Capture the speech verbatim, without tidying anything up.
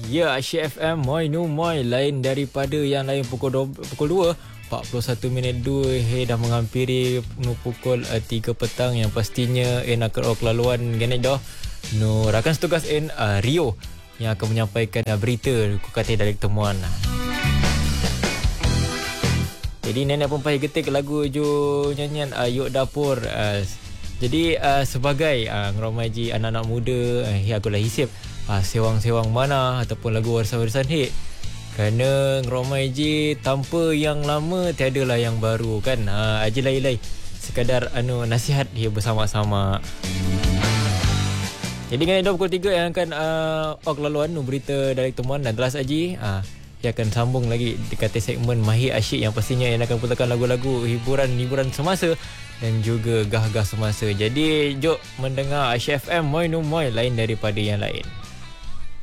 Ya, Asyik F M, moi nu moi, lain daripada yang lain pukul dua, pukul dua, empat puluh satu minit dua, hey, dah menghampiri nu pukul uh, tiga petang yang pastinya en akan kelaluan genek dah. Nu rakan setugas en uh, Rio yang akan menyampaikan uh, berita ku kata dari temuan. Jadi nenek pun payah getik lagu ju nyanyian uh, Yuk Dapur. Uh, jadi uh, sebagai uh, ngeromaji anak-anak muda, uh, ya aku lah hisip uh, sewang-sewang mana ataupun lagu warisan-warisan hit. Kerana ngeromaji tanpa yang lama tiadalah yang baru kan. Uh, aja lai-lai sekadar anu nasihat dia bersama-sama. Jadi kan ada pukul tiga yang akan uh, ok laluan nu berita dari temuan dan telas Aji. Uh, dia akan sambung lagi dekat segmen Mahir Asyik yang pastinya yang akan putarkan lagu-lagu hiburan-hiburan semasa dan juga gah-gah semasa. Jadi jom mendengar Asyik F M, moi nu moi, lain daripada yang lain.